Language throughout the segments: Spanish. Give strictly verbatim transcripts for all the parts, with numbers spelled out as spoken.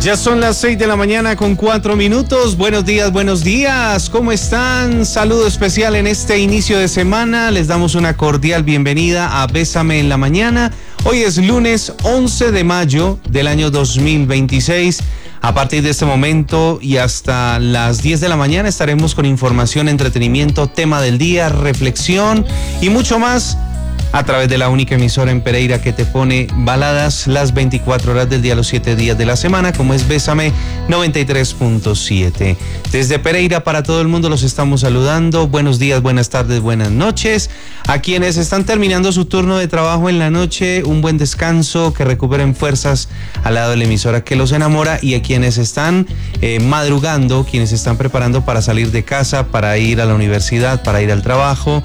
Ya son las seis de la mañana con cuatro minutos. Buenos días, buenos días. ¿Cómo están? Saludo especial en este inicio de semana. Les damos una cordial bienvenida a Bésame en la Mañana. Hoy es lunes once de mayo del año dos mil veintiséis. A partir de este momento y hasta las diez de la mañana estaremos con información, entretenimiento, tema del día, reflexión y mucho más a través de la única emisora en Pereira que te pone baladas las veinticuatro horas del día, los siete días de la semana, como es Bésame noventa y tres punto siete. Desde Pereira para todo el mundo los estamos saludando. Buenos días, buenas tardes, buenas noches. A quienes están terminando su turno de trabajo en la noche, un buen descanso, que recuperen fuerzas al lado de la emisora que los enamora, y a quienes están eh, madrugando, quienes están preparando para salir de casa, para ir a la universidad, para ir al trabajo,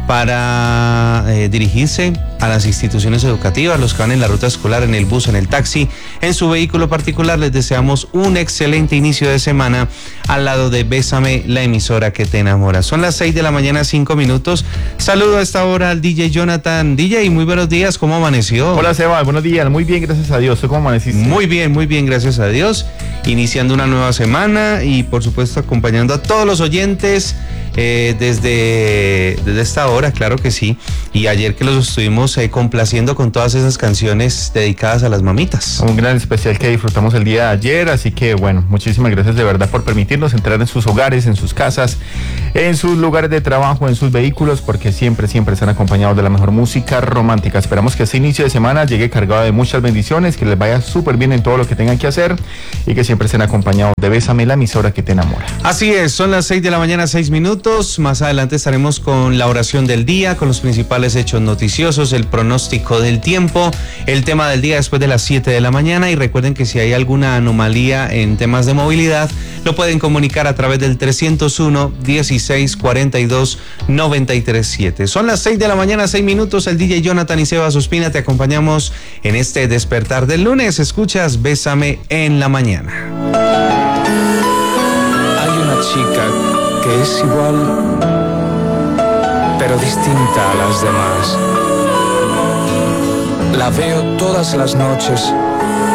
para eh, dirigirse a las instituciones educativas, los que van en la ruta escolar, en el bus, en el taxi, en su vehículo particular. Les deseamos un excelente inicio de semana al lado de Bésame, la emisora que te enamora. Son las seis de la mañana, cinco minutos. Saludo a esta hora al D J Jonathan. D J, muy buenos días, ¿cómo amaneció? Hola Seba, buenos días, muy bien, gracias a Dios. ¿Tú cómo amaneciste? Muy bien, muy bien, gracias a Dios. Iniciando una nueva semana y por supuesto acompañando a todos los oyentes eh, desde, desde esta hora, claro que sí. Y ayer que los estuvimos eh, complaciendo con todas esas canciones dedicadas a las mamitas. Un gran especial que disfrutamos el día de ayer, así que bueno, muchísimas gracias de verdad por permitirnos entrar en sus hogares, en sus casas, en sus lugares de trabajo, en sus vehículos, porque siempre, siempre están acompañados de la mejor música romántica. Esperamos que este inicio de semana llegue cargado de muchas bendiciones, que les vaya súper bien en todo lo que tengan que hacer y que siempre estén acompañados de Bésame, la emisora que te enamora. Así es, son las seis de la mañana, seis minutos. Más adelante estaremos con la oración del día, con los principales hechos noticiosos, el pronóstico del tiempo, el tema del día después de las siete de la mañana. Y recuerden que si hay alguna anomalía en temas de movilidad, lo pueden comunicar a través del trescientos uno, dieciséis, cuarenta y dos, noventa y tres siete. Son las seis de la mañana, seis minutos. El D J Jonathan y Sebas Ospina te acompañamos en este despertar del lunes. Escuchas Bésame en la mañana. Hay una chica que es igual, pero distinta a las demás. La veo todas las noches